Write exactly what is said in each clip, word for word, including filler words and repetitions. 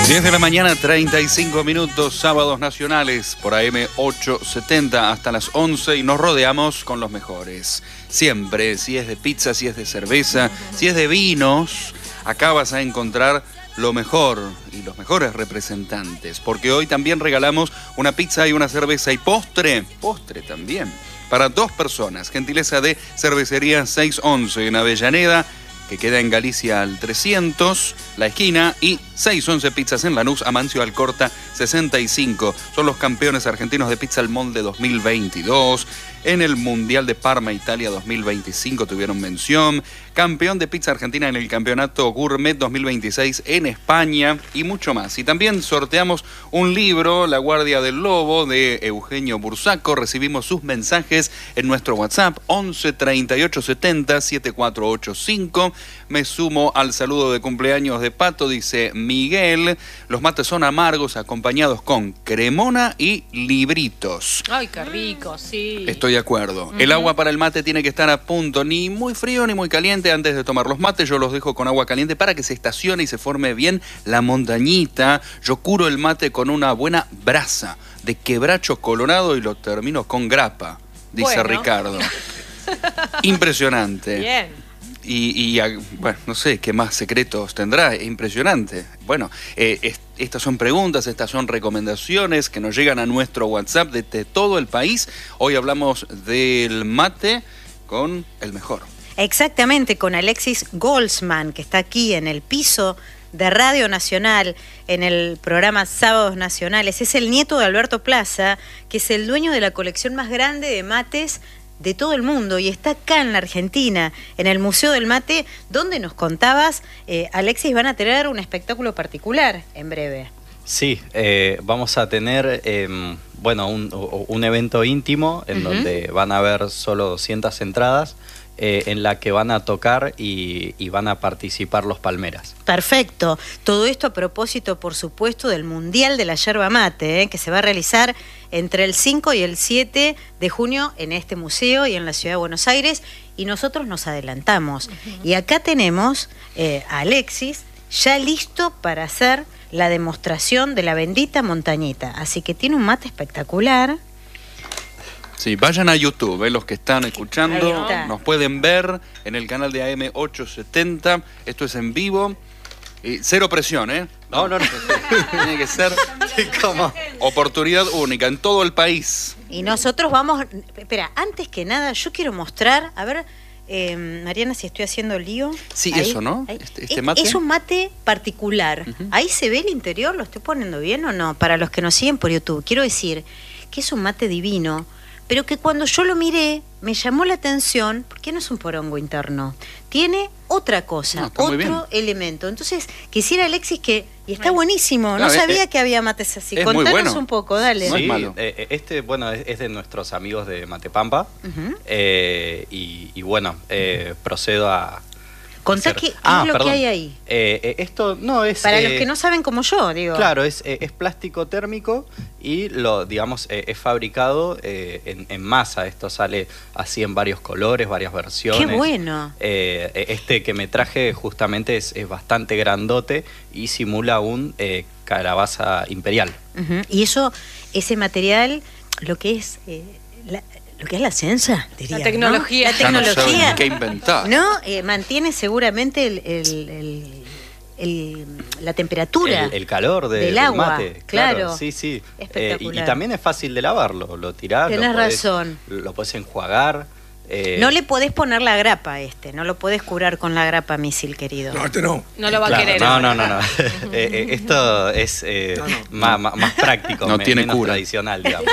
diez de la mañana, treinta y cinco minutos, sábados nacionales por A M ochocientos setenta hasta las once y nos rodeamos con los mejores. Siempre, si es de pizza, si es de cerveza, si es de vinos, acá vas a encontrar lo mejor y los mejores representantes, porque hoy también regalamos una pizza y una cerveza y postre, postre también, para dos personas, gentileza de Cervecería seiscientos once en Avellaneda, que queda en Galicia al trescientos, la esquina, y seiscientos once Pizzas en Lanús, Amancio Alcorta sesenta y cinco. Son los campeones argentinos de Pizza al Molde dos mil veintidós. En el Mundial de Parma, Italia dos mil veinticinco tuvieron mención. Campeón de Pizza Argentina en el Campeonato Gourmet dos mil veintiséis en España y mucho más. Y también sorteamos un libro, La Guardia del Lobo, de Eugenio Bursaco. Recibimos sus mensajes en nuestro WhatsApp once treinta y ocho setenta setenta y cuatro ochenta y cinco. Me sumo al saludo de cumpleaños de Pato, dice Miguel. Los mates son amargos, acompañados con cremona y libritos. Ay, qué rico, sí. Estoy de acuerdo. Uh-huh. El agua para el mate tiene que estar a punto, ni muy frío ni muy caliente antes de tomar los mates. Yo los dejo con agua caliente para que se estacione y se forme bien la montañita. Yo curo el mate con una buena brasa de quebracho colorado y lo termino con grapa, dice bueno. Ricardo. Impresionante. Bien. Y, y, bueno, no sé qué más secretos tendrá, impresionante. Bueno, eh, es, estas son preguntas, estas son recomendaciones que nos llegan a nuestro WhatsApp desde todo el país. Hoy hablamos del mate con el mejor. Exactamente, con Alexis Goldsman, que está aquí en el piso de Radio Nacional, en el programa Sábados Nacionales. Es el nieto de Alberto Plaza, que es el dueño de la colección más grande de mates de todo el mundo, y está acá en la Argentina, en el Museo del Mate, donde nos contabas, eh, Alexis, van a tener un espectáculo particular en breve. Sí, eh, vamos a tener, eh, bueno, un, un evento íntimo en uh-huh. donde van a haber solo doscientas entradas, eh, en la que van a tocar y, y van a participar los Palmeras. Perfecto. Todo esto a propósito, por supuesto, del Mundial de la Yerba Mate, eh, que se va a realizar entre el cinco y el siete de junio en este museo y en la ciudad de Buenos Aires, y nosotros nos adelantamos. Uh-huh. Y acá tenemos eh, a Alexis ya listo para hacer la demostración de la bendita montañita. Así que tiene un mate espectacular. Sí, vayan a YouTube, eh, los que están escuchando, nos pueden ver en el canal de A M ochocientos setenta. Esto es en vivo. Y cero presión, ¿eh? No, no, no. Tiene que ser como oportunidad única en todo el país. Y nosotros vamos... Espera, antes que nada, yo quiero mostrar... A ver, eh, Mariana, si estoy haciendo lío. Sí, ahí, eso, ¿no? Ahí. Este, este es, mate. Es un mate particular. Uh-huh. Ahí se ve el interior, ¿lo estoy poniendo bien o no? Para los que nos siguen por YouTube. Quiero decir que es un mate divino, pero que cuando yo lo miré me llamó la atención, porque no es un porongo interno, tiene otra cosa, no, otro elemento. Entonces quisiera, Alexis, que, y está buenísimo, no, no sabía eh, que había mates así, contanos bueno. un poco, dale. Sí, no es malo. Eh, este, bueno, es, es de nuestros amigos de Matepampa, uh-huh. eh, y, y bueno, eh, procedo a... Contá qué, qué ah, es lo perdón. que hay ahí. Eh, eh, esto no es... Para eh, los que no saben como yo, digo. Claro, es, eh, es plástico térmico y lo, digamos, eh, es fabricado eh, en, en masa. Esto sale así en varios colores, varias versiones. ¡Qué bueno! Eh, este que me traje justamente es, es bastante grandote y simula un eh, calabaza imperial. Uh-huh. Y eso, ese material, lo que es... Eh, la, lo que es la ciencia, diría, la tecnología, ¿no? La tecnología, no qué inventar. ¿No? Eh, mantiene seguramente el, el, el, el, la temperatura, el, el calor de, del, del agua, mate. Claro, claro. Sí, sí. Espectacular. Eh, y, y también es fácil de lavarlo, lo tirás. Tenés lo podés, razón. Lo podés enjuagar. Eh, no le podés poner la grapa a este, no lo podés curar con la grapa, misil querido. No, este no. No lo va claro, a querer. No, no, no. no. eh, eh, esto es eh, no, no. Más, más, más práctico, no me, tiene menos cura. Tradicional, digamos.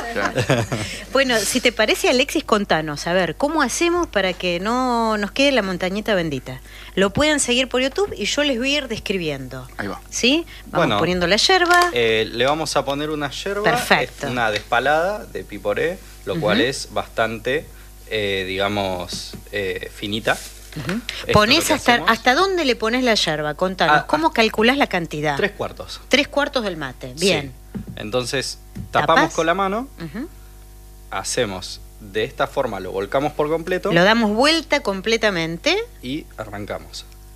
Bueno, si te parece, Alexis, contanos, a ver, ¿cómo hacemos para que no nos quede la montañita bendita? Lo pueden seguir por YouTube y yo les voy a ir describiendo. Ahí va. ¿Sí? Vamos bueno, poniendo la yerba. Eh, le vamos a poner una yerba. Perfecto. Una despalada de piporé, lo uh-huh. cual es bastante... Eh, digamos, eh, finita. Uh-huh. ¿Ponés hasta, hasta dónde le pones la yerba? Contanos, ah, ¿cómo calculás la cantidad? Tres cuartos. Tres cuartos del mate, bien. Sí. Entonces, tapamos ¿Tapás? Con la mano, uh-huh. hacemos de esta forma, lo volcamos por completo. Lo damos vuelta completamente. Y arrancamos.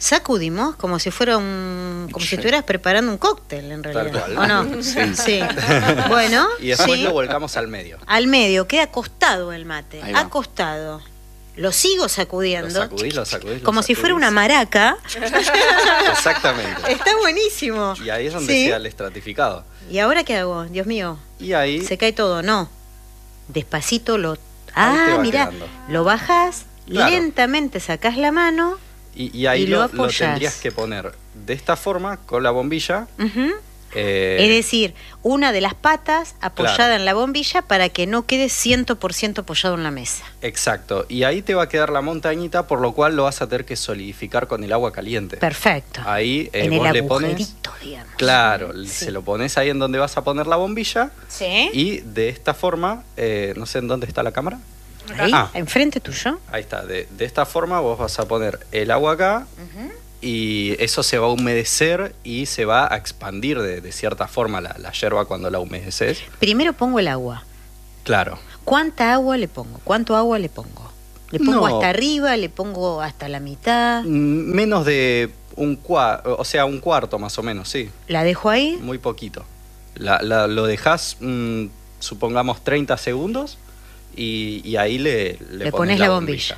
sacudimos como si fuera un, como Sí. si estuvieras preparando un cóctel en realidad. cual. ¿O no? Sí. Sí. Bueno, Y después sí. lo volcamos al medio. Al medio, queda acostado el mate, Ahí va. acostado. Lo sigo Lo sacudiendo. sacudís, lo sacudís. lo Como si fuera sacudís. una maraca. Exactamente. Está buenísimo. Y ahí es donde Sí. se da el estratificado. ¿Y ahora qué hago? Dios mío, Y ahí se cae todo. No. Despacito lo... te Ah, va mira, quedando. lo bajas, Claro. lentamente sacás la mano. Y, y ahí Y lo lo, lo apoyás. tendrías que poner de esta forma, con la bombilla. Ujú. eh, Es decir, una de las patas apoyada Claro. en la bombilla para que no quede cien por ciento apoyado en la mesa. Exacto. Y ahí te va a quedar la montañita, por lo cual lo vas a tener que solidificar con el agua caliente. Perfecto. Ahí eh, en vos el le pones. agujerito, digamos. Claro, Sí. se lo pones ahí en donde vas a poner la bombilla. ¿Sí? Y de esta forma, eh, no sé en dónde está la cámara. Ahí, Ah. enfrente tuyo. Ahí está. De, de esta forma vos vas a poner el agua acá. Y eso se va a humedecer y se va a expandir de, de cierta forma la, la yerba cuando la humedeces. Primero pongo el agua. Claro. ¿Cuánta agua le pongo? ¿Cuánto agua le pongo? ¿Le pongo No. hasta arriba? ¿Le pongo hasta la mitad? Mm, Menos de un cuarto, o sea, un cuarto más o menos, sí. ¿La dejo ahí? Muy poquito. La, la- lo dejas, mm, supongamos, treinta segundos y, y ahí le, Le pones la bombilla.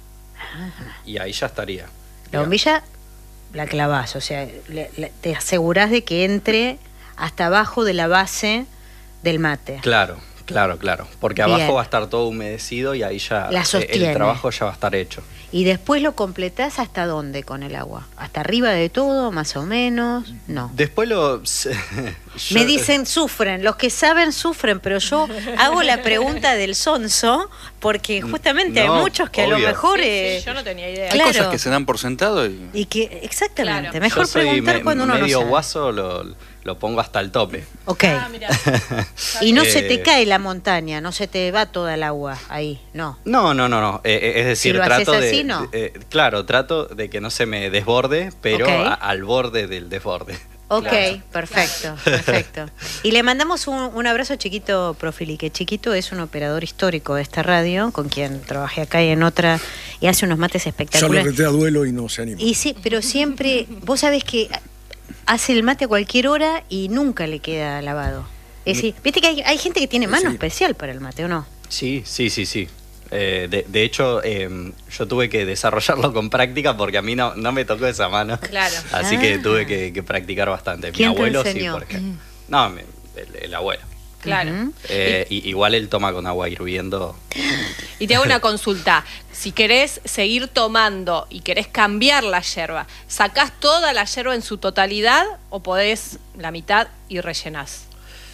Y ahí ya estaría. La bombilla la clavás, o sea, le- le- te asegurás de que entre hasta abajo de la base del mate. Claro, claro, claro. Porque Bien. abajo va a estar todo humedecido y ahí ya La eh, sostiene. el trabajo ya va a estar hecho. Y después lo completás hasta dónde con el agua. ¿Hasta arriba de todo, más o menos? No. Después lo... yo- Me dicen sufren, los que saben sufren, pero yo hago la pregunta del sonso porque justamente No, hay muchos que a lo obvio. mejor... Sí, sí, eh, yo no tenía idea. Hay Claro. cosas que se dan por sentado y... Y que, exactamente, Claro. mejor yo soy preguntar me- cuando uno no medio sabe. guaso, lo, lo pongo hasta el tope. Ok. Ah, mira. Y no Eh, se te cae la montaña, no se te va toda el agua ahí, no. No, no, no, no. Eh, eh, es decir, Si lo trato haces de, así, no. de- eh, claro, trato de que no se me desborde, pero Ok. a- al borde del desborde. Ok, Claro. perfecto, perfecto. Y le mandamos un, un abrazo chiquito, Profili, que Chiquito es un operador histórico de esta radio, con quien trabajé acá y en otra, y hace unos mates Ya lo espectaculares. reté a duelo y no se anima. Y sí, pero siempre, vos sabés que hace el mate a cualquier hora y nunca le queda lavado. Es decir, viste que hay, hay gente que tiene mano Sí. especial para el mate, ¿o no? Sí, sí, sí, sí. Eh, de, de hecho, eh, yo tuve que desarrollarlo con práctica porque a mí no, no me tocó esa mano. Claro. Así que Ah. tuve que, que practicar bastante. Mi ¿Quién te abuelo sí, enseñó? por ejemplo. No, mi- el, el abuelo. Claro. Ujú. Eh, y- igual él toma con agua hirviendo. Y te hago una consulta. Si querés seguir tomando y querés cambiar la yerba, ¿sacás toda la yerba en su totalidad o podés la mitad y rellenás?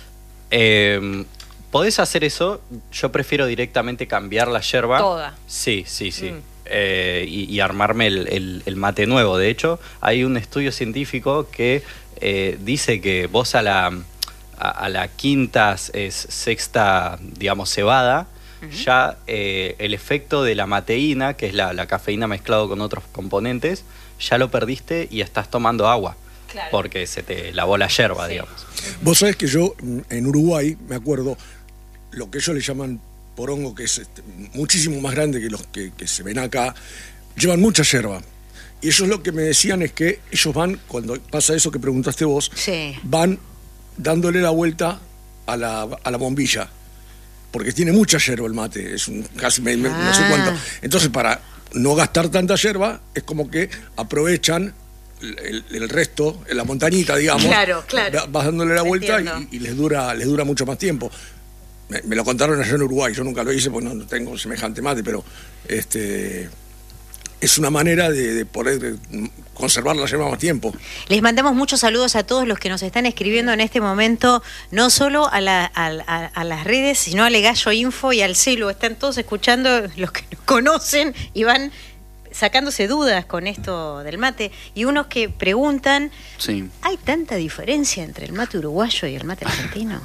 Eh, ¿Podés hacer eso? Yo prefiero directamente cambiar la yerba. Toda. Sí, sí, sí. Mm. Eh, y, y armarme el, el- el mate nuevo. De hecho, hay un estudio científico que eh, dice que vos a la, a, a la quinta, es, sexta, digamos, cebada, ya eh, el efecto de la mateína, que es la, la cafeína mezclado con otros componentes, ya lo perdiste y estás tomando agua. Claro. Porque se te lavó la yerba, Sí. digamos. Vos sabés que yo mm, en Uruguay, me acuerdo, lo que ellos le llaman porongo, que es este, muchísimo más grande que los que, que se ven acá, llevan mucha yerba. Y ellos lo que me decían es que ellos van, cuando pasa eso que preguntaste vos, Sí. van dándole la vuelta a la, a la bombilla. Porque tiene mucha yerba el mate, es un casi me- me- no sé Ah. cuánto. Entonces, para no gastar tanta yerba, es como que aprovechan el, el- el resto, la montañita, digamos. Claro, claro. Va- Vas dándole la vuelta Entiendo. y, y les dura les dura mucho más tiempo. Me, me lo contaron allá en Uruguay, yo nunca lo hice porque no, no tengo semejante mate, pero este es una manera de, de poder conservar la yerba más tiempo. Les mandamos muchos saludos a todos los que nos están escribiendo en este momento, no solo a, la- a- a- a las redes, sino a Legallo Info y al celu. Están todos escuchando, los que nos conocen y van sacándose dudas con esto del mate. Y unos que preguntan, Sí. ¿hay tanta diferencia entre el mate uruguayo y el mate argentino?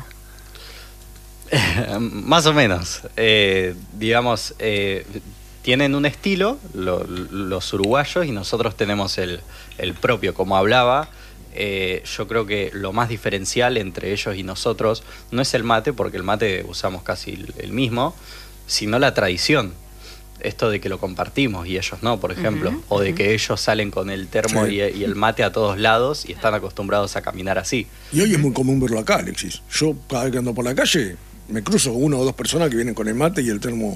Más o menos. Eh, digamos, eh, tienen un estilo, lo- los uruguayos, y nosotros tenemos el, el propio, como hablaba. Eh, yo creo que lo más diferencial entre ellos y nosotros no es el mate, porque el mate usamos casi el, el mismo, sino la tradición. esto de que lo compartimos y ellos no, por ejemplo, Uh-huh, o de uh-huh. que ellos salen con el termo Sí. y, y el mate a todos lados y están acostumbrados a caminar así. Y hoy es muy común verlo acá, Alexis. Yo cada vez que ando por la calle me cruzo con una o dos personas que vienen con el mate y el termo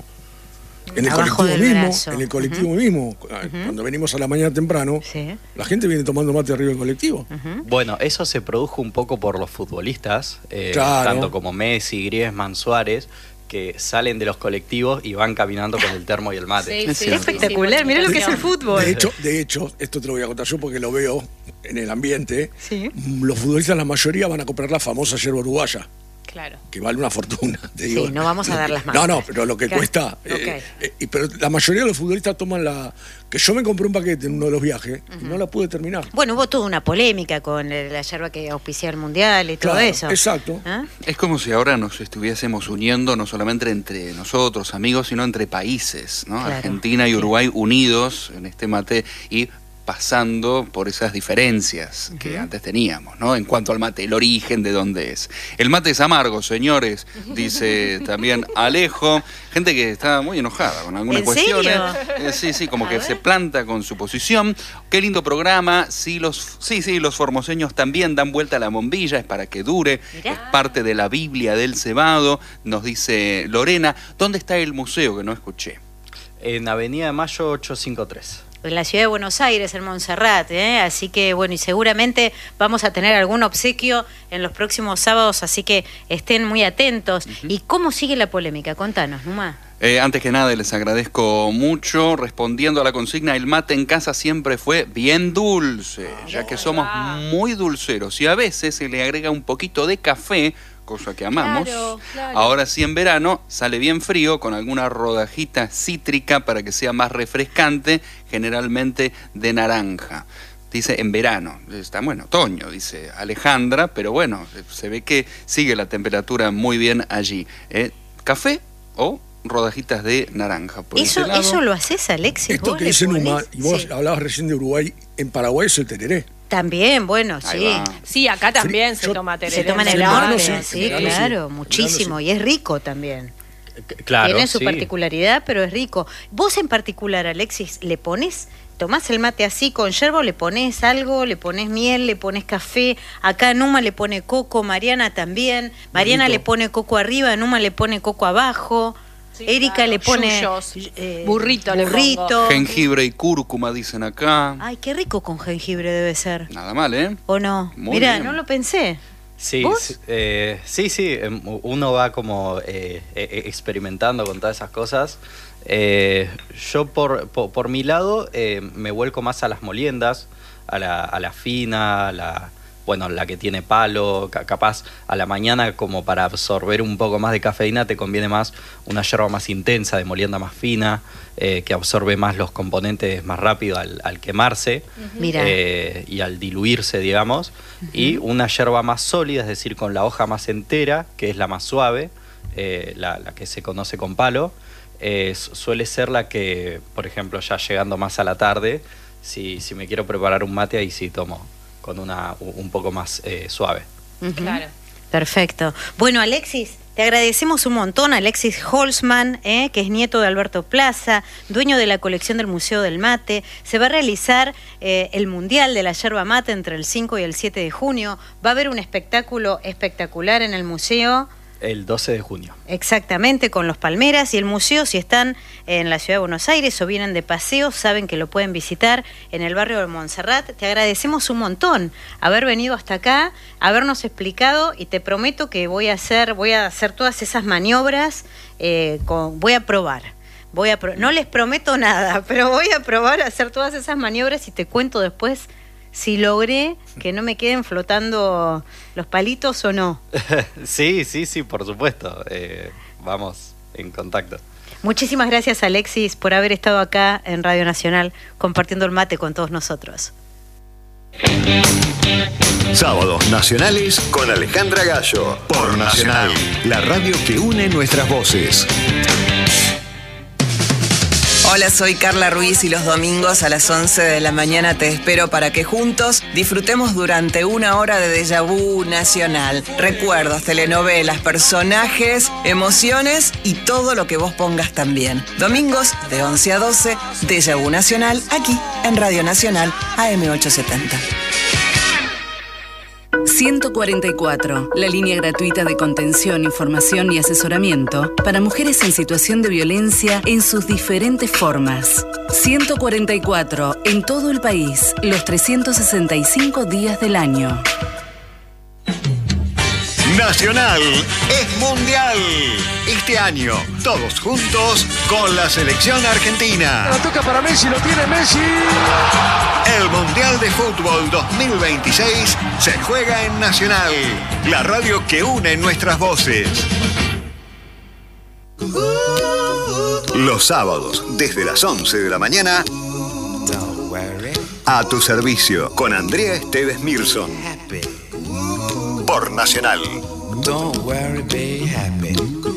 en el Abajo colectivo del mismo, brazo. en el colectivo mismo. Cuando venimos a la mañana temprano, Sí. la gente viene tomando mate arriba del colectivo. Ujú. Bueno, eso se produjo un poco por los futbolistas, eh, Claro. tanto como Messi, Griezmann, Suárez, que salen de los colectivos y van caminando con el termo y el mate. Sí, Es sí, cierto. sí, Espectacular, sí, mirá lo que es el motivación. fútbol. De hecho, de hecho, esto te lo voy a contar yo porque lo veo en el ambiente. Sí. Los futbolistas, la mayoría, van a comprar la famosa yerba uruguaya, Claro. que vale una fortuna. Te Sí, digo. no vamos a dar las No, marcas. no, pero lo que Claro. cuesta. Ok. eh, eh, y- pero la mayoría de los futbolistas toman la. Que yo me compré un paquete en uno de los viajes y no la pude terminar. Bueno, hubo toda una polémica con el- la yerba que auspicia el mundial y todo Claro, eso. exacto. ¿Ah? Es como si ahora nos estuviésemos uniendo no solamente entre nosotros, amigos, sino entre países, ¿no? Claro. Argentina y Uruguay unidos en este mate y pasando por esas diferencias que antes teníamos, ¿no? En cuanto al mate, el origen de dónde es. El mate es amargo, señores, dice también Alejo. Gente que está muy enojada con algunas ¿En cuestiones. serio? Eh, sí, sí, como A que ver. se planta con su posición. Qué lindo programa. Sí, los, sí, sí, los formoseños también dan vuelta a la bombilla, es para que dure. Mirá. Es parte de la Biblia del cebado, nos dice Lorena. ¿Dónde está el museo que no escuché? En Avenida de Mayo ochocientos cincuenta y tres. En la ciudad de Buenos Aires, en Montserrat, ¿eh? Así que bueno, y seguramente vamos a tener algún obsequio en los próximos sábados, así que estén muy atentos. ¿Y cómo sigue la polémica? Contanos, Numa. Eh, antes que nada, les agradezco mucho. Respondiendo a la consigna, el mate en casa siempre fue bien dulce, ya que somos muy dulceros y a veces se le agrega un poquito de café, cosa que amamos. Claro, claro. Ahora sí, en verano sale bien frío con alguna rodajita cítrica para que sea más refrescante, generalmente de naranja. Dice en verano, estamos en otoño, dice Alejandra, pero bueno, se ve que sigue la temperatura muy bien allí. ¿eh? ¿Café o rodajitas de naranja? Por ¿Eso, ese lado. ¿Eso lo haces, Alexis? Esto ¿Vos que le dice ponés? Numa, y vos Sí. hablabas recién de Uruguay, en Paraguay es el tereré. También, bueno, Ahí sí. va. Sí, acá también Fri- se yo- toma tereré. Se toma en el verano norte, sí, sí, en verano sí, claro, en muchísimo. verano sí. Y es rico también. Claro, Tiene su sí. particularidad, pero es rico. Vos en particular, Alexis, ¿le pones, tomás el mate así con yerba, o le pones algo, le pones miel, le pones café? Acá Numa le pone coco, Mariana también. Mariana rico. le pone coco arriba, Numa le pone coco abajo. Sí, Erika claro. le pone Yuyos. eh, Burrito le burrito. Jengibre y cúrcuma dicen acá. Ay, qué rico con jengibre debe ser. Nada mal, ¿eh? ¿O no? Muy Mirá, bien. no lo pensé. Sí, ¿Vos? sí, eh, sí, sí, em, uno va como eh, eh, experimentando con todas esas cosas. Eh, yo por, por, por mi lado eh, me vuelco más a las moliendas, a la, a la fina, a la, bueno, la que tiene palo, ca- capaz a la mañana como para absorber un poco más de cafeína te conviene más una yerba más intensa, de molienda más fina, eh, que absorbe más los componentes más rápido al, al quemarse. Mira. Eh, y al diluirse, digamos, y una yerba más sólida, es decir, con la hoja más entera, que es la más suave, eh, la, la que se conoce con palo, eh, su- suele ser la que, por ejemplo, ya llegando más a la tarde, si, si me quiero preparar un mate, ahí sí tomo con una u- un poco más eh, suave. Ujú. Claro. Perfecto. Bueno, Alexis, te agradecemos un montón. Alexis Holzman, ¿eh? que es nieto de Alberto Plaza, dueño de la colección del Museo del Mate. Se va a realizar eh, el Mundial de la Yerba Mate entre el cinco y el siete de junio. Va a haber un espectáculo espectacular en el museo. El doce de junio. Exactamente, con los Palmeras y el museo, si están en la ciudad de Buenos Aires o vienen de paseo, saben que lo pueden visitar en el barrio de Montserrat. Te agradecemos un montón haber venido hasta acá, habernos explicado, y te prometo que voy a hacer, voy a hacer todas esas maniobras, eh, con, voy a probar. Voy a pro- no les prometo nada, pero voy a probar a hacer todas esas maniobras y te cuento después si logré que no me queden flotando los palitos o no. Sí, sí, sí, por supuesto. Eh, vamos en contacto. Muchísimas gracias, Alexis, por haber estado acá en Radio Nacional compartiendo el mate con todos nosotros. Sábados Nacionales con Alejandra Gallo. Por Nacional, la radio que une nuestras voces. Hola, soy Carla Ruiz y los domingos a las once de la mañana te espero para que juntos disfrutemos durante una hora de Déjà Vu Nacional. Recuerdos, telenovelas, personajes, emociones y todo lo que vos pongas también. Domingos de once a doce, Déjà Vu Nacional, aquí en Radio Nacional A M ochocientos setenta. ciento cuarenta y cuatro, la línea gratuita de contención, información y asesoramiento para mujeres en situación de violencia en sus diferentes formas. ciento cuarenta y cuatro, en todo el país, los trescientos sesenta y cinco días del año. Nacional es mundial. Este año, todos juntos con la selección argentina. La toca para Messi, lo tiene Messi. El Mundial de Fútbol dos mil veintiséis se juega en Nacional, la radio que une nuestras voces. Los sábados, desde las once de la mañana, a tu servicio con Andrea Esteves Mirson. Por Nacional. Don't worry, be happy.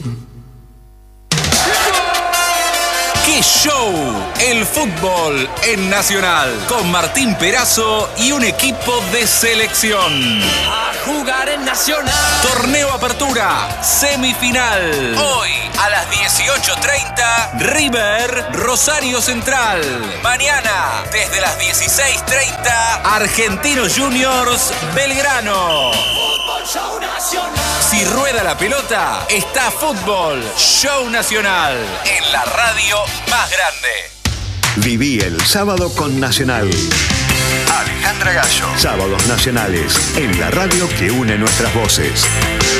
¡Qué show! El fútbol en Nacional, con Martín Perazo y un equipo de selección. A jugar en Nacional. Torneo Apertura, semifinal. Hoy a las dieciocho treinta, River, Rosario Central. Mañana, desde las dieciséis treinta, Argentinos Juniors, Belgrano. Fútbol Show Nacional. Si rueda la pelota, está Fútbol Show Nacional, en la radio más grande. Viví el sábado con Nacional. Alejandra Gallo. Sábados nacionales en la radio que une nuestras voces.